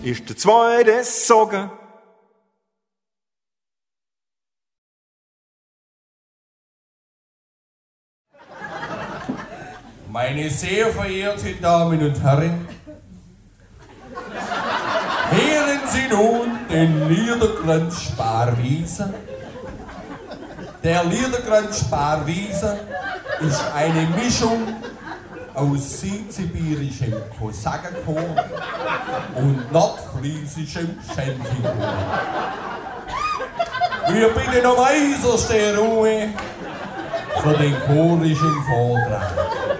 ist der zweite Sogen. Meine sehr verehrten Damen und Herren, hören Sie nun den Liederkranz-Sparwiese. Der Liederkranz-Sparwiese ist eine Mischung aus südsibirischem Kosakenchor und nordfriesischem Schenkelchor. Wir bitten um äußerste Ruhe für den chorischen Vortrag.